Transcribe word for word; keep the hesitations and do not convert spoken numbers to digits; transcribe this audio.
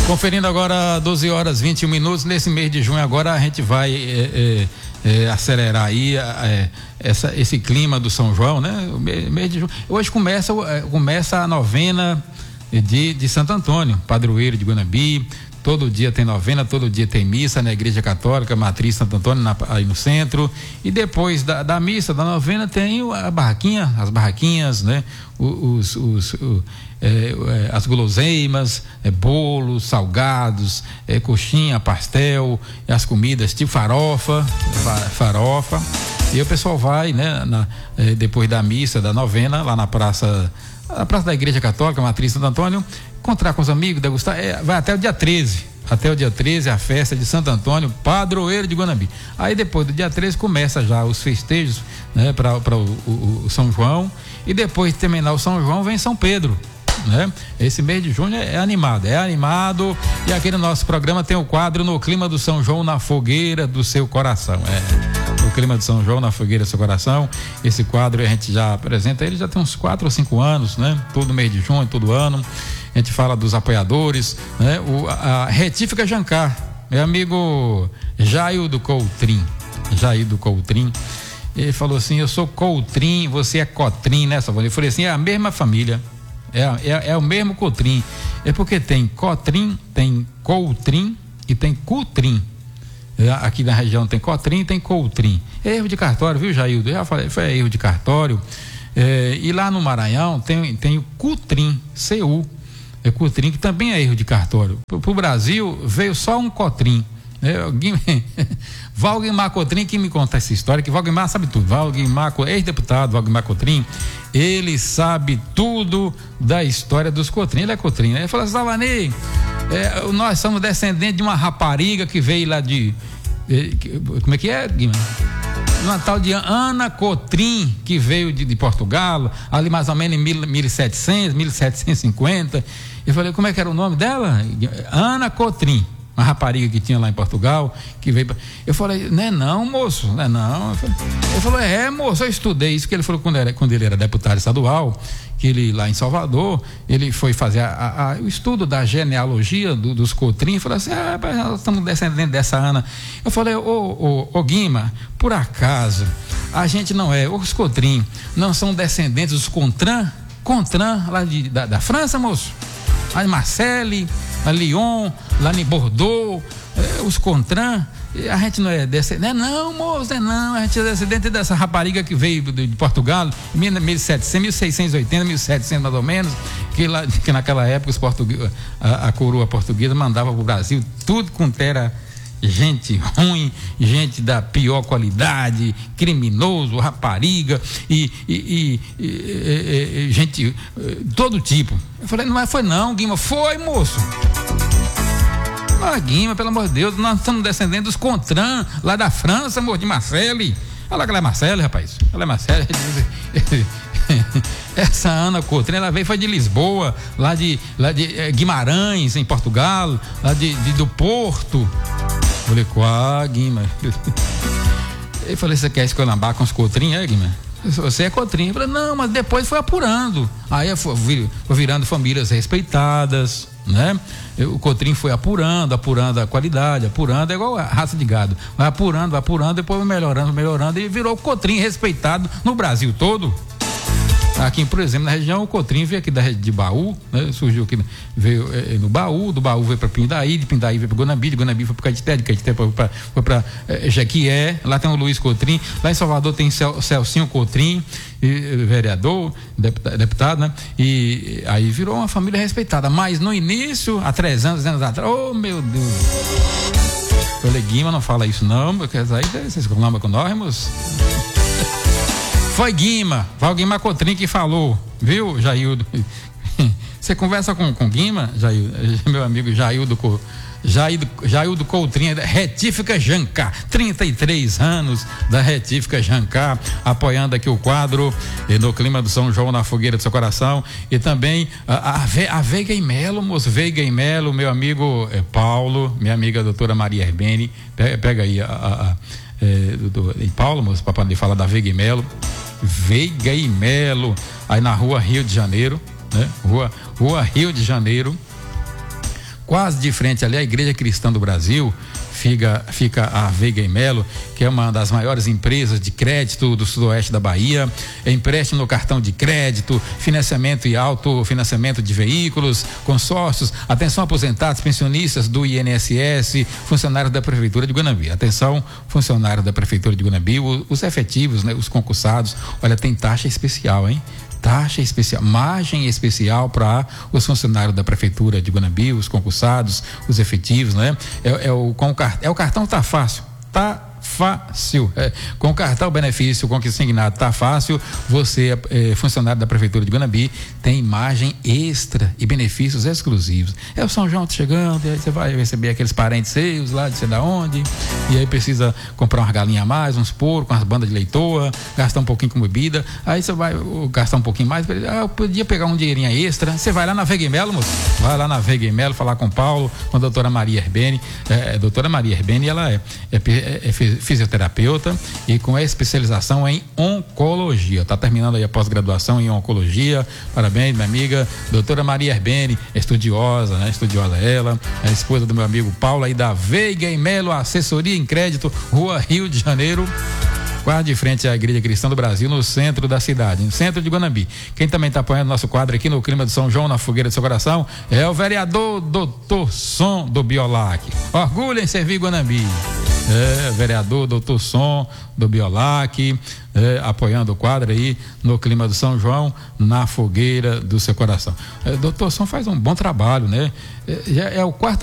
Conferindo agora doze horas e vinte e um minutos. Nesse mês de junho agora a gente vai é, é, é, acelerar aí é, essa, esse clima do São João, né? O mês, mês de junho. Hoje começa, começa a novena de, de Santo Antônio, padroeiro de Guanambi. Todo dia tem novena, todo dia tem missa na Igreja Católica, Matriz Santo Antônio, na, aí no centro. E depois da, da missa, da novena, tem a barraquinha, as barraquinhas, né? Os, os, os, é, as guloseimas, é, bolos, salgados, é, coxinha, pastel, as comidas tipo farofa, farofa. E o pessoal vai, né? Na, é, depois da missa, da novena, lá na praça, a praça da Igreja Católica, Matriz Santo Antônio, encontrar com os amigos, degustar, é, vai até o dia treze, até o dia treze a festa de Santo Antônio, padroeiro de Guanambi. Aí depois do dia treze começa já os festejos, né, para o, o, o São João, e depois de terminar o São João vem São Pedro, né? Esse mês de junho é, é animado, é animado, e aqui no nosso programa tem o quadro No Clima do São João na Fogueira do Seu Coração. É, o Clima do São João na Fogueira do Seu Coração. Esse quadro a gente já apresenta, ele já tem uns quatro ou cinco anos, né? Todo mês de junho, todo ano. A gente fala dos apoiadores, né? O, a, a Retífica Jancar, meu amigo Jair do Coutrin, Jair do Coutrin, ele falou assim: eu sou Coutrin, você é Cotrim, né, Savone? Eu falei assim: é a mesma família, é, é, é o mesmo Coutrin, é porque tem Cotrim, tem Coutrin e tem Cutrim. Aqui na região tem Cotrim e tem Coutrim. É erro de cartório, viu, Jaildo? Eu já falei, foi erro de cartório. É, e lá no Maranhão tem, tem o Cutrim, C U. É Cutrim, que também é erro de cartório. Para o Brasil veio só um Cotrim. É, Valdemar Cotrim que me conta essa história, que Valdemar sabe tudo. Valdemar, ex-deputado Valdemar Cotrim, ele sabe tudo da história dos Cotrim. Ele é Cotrim, né? Ele falou assim: Savanei, é, nós somos descendentes de uma rapariga que veio lá de. Como é que é, Guima? Uma tal de Ana Cotrim, que veio de, de Portugal, ali mais ou menos em mil e setecentos, mil setecentos e cinquenta. Eu falei: como é que era o nome dela? Ana Cotrim, uma rapariga que tinha lá em Portugal, que veio pra... Eu falei: não é não, moço, não é não. Ele falou: é, moço, eu estudei isso, que ele falou quando, era, quando ele era deputado estadual, que ele lá em Salvador, ele foi fazer a, a, a, o estudo da genealogia do, dos Cotrim, e falou assim: ah, nós estamos descendendo dessa Ana. Eu falei: ô, ô, ô Guima, por acaso a gente não é, os Cotrim não são descendentes dos Contran, Contran lá de, da, da França, moço? Lá em Marseille, lá em Lyon, lá em Bordeaux, eh, os Contran, a gente não é descendente, não, moço, não é não, a gente é descendente dessa rapariga que veio de, de Portugal, em mil e setecentos, mil seiscentos e oitenta, mil e setecentos mais ou menos, que, lá, que naquela época os portugueses, a, a coroa portuguesa mandava para o Brasil tudo quanto era gente ruim, gente da pior qualidade, criminoso, rapariga e, e, e, e, e gente, todo tipo. Eu falei: não foi não, Guima. Foi, moço. Ah, Guima, pelo amor de Deus, nós estamos descendendo dos Contran, lá da França, amor, de Marseille. Olha lá que ela é Marseille, rapaz. Ela é Marseille. Essa Ana Cotrim, ela veio, foi de Lisboa, lá de, lá de eh, Guimarães, em Portugal, lá de, de do Porto. Eu falei: quá, Guima. Eu falei: você quer escolambar com os Cotrim, é, Guima? Você é Cotrim. Eu falei: não, mas depois foi apurando. Aí foi, foi virando famílias respeitadas, né? O Cotrim foi apurando, apurando a qualidade, apurando, é igual a raça de gado. Vai apurando, vai apurando, depois vai melhorando, melhorando, e virou Cotrim respeitado no Brasil todo. Aqui, por exemplo, na região, o Cotrim veio aqui da de Baú, né? Surgiu aqui, veio é, no Baú, do Baú veio para Pindaí, de Pindaí veio para Guanambi, de Guanambi foi para Caetité, de Caetité foi para é, Jequié, lá tem o Luiz Cotrim, lá em Salvador tem Cel, Celcinho Cotrim, e, vereador, deputado, deputado, né? E aí virou uma família respeitada, mas no início, há três anos, anos atrás, oh meu Deus, eu falei: Guima, não fala isso não, porque aí vocês colambam com nós, moço. Foi Guima, Valdemar Cotrim que falou, viu, Jaildo? Você conversa com, com Guima, Jaildo, meu amigo Jaildo, Jaildo, Jaildo Coutrin, Retífica Jancar, trinta e três anos da Retífica Jancar, apoiando aqui o quadro e no clima do São João na Fogueira do Seu Coração. E também a, a, a Veiga e Melo, moço, Veiga e Melo, meu amigo é, Paulo, minha amiga doutora Maria Herbene, pega, pega aí a, a, a é, do, do, e Paulo, moço, para poder falar da Veiga e Melo. Veiga e Melo, aí na rua Rio de Janeiro, né? Rua, rua Rio de Janeiro, quase de frente ali à Igreja Cristã do Brasil, fica, fica a Veiga e Melo, que é uma das maiores empresas de crédito do sudoeste da Bahia, é empréstimo no cartão de crédito, financiamento e autofinanciamento de veículos, consórcios, atenção aposentados, pensionistas do I N S S, funcionários da Prefeitura de Guanambi. Atenção, funcionários da Prefeitura de Guanambi, os efetivos, né, os concursados, olha, tem taxa especial, hein? Taxa especial, margem especial para os funcionários da Prefeitura de Guanambi, os concursados, os efetivos, né? É, é, o, com o, é o cartão tá fácil, tá fácil, é, com o cartão benefício consignado tá fácil, você é, funcionário da Prefeitura de Guanambi tem margem extra e benefícios exclusivos. É o São João chegando, e aí você vai receber aqueles parentes seus lá de sei da onde, e aí precisa comprar uma galinha a mais, uns porcos, umas bandas de leitoa, gastar um pouquinho com bebida, aí você vai uh, gastar um pouquinho mais, ah, eu podia pegar um dinheirinho extra, você vai lá na Veiga e Melo, moço, vai lá na Veiga e Melo falar com o Paulo, com a doutora Maria Herbene, é, doutora Maria Herbene, ela é, é, é, é fisioterapeuta e com especialização em oncologia. Está terminando aí a pós-graduação em oncologia. Parabéns, minha amiga, doutora Maria Herbene, estudiosa, né? Estudiosa ela, é a esposa do meu amigo Paulo aí da Veiga e Melo, assessoria em crédito, Rua Rio de Janeiro, quase de frente à Igreja Cristã do Brasil, no centro da cidade, no centro de Guanambi. Quem também está apoiando nosso quadro aqui no clima de São João, na fogueira do seu coração, é o vereador doutor Som do Biolac. Orgulho em servir Guanambi. É, vereador doutor Som do Biolac, é, apoiando o quadro aí no clima do São João, na fogueira do seu coração. É, doutor Som faz um bom trabalho, né? É, já é o quarto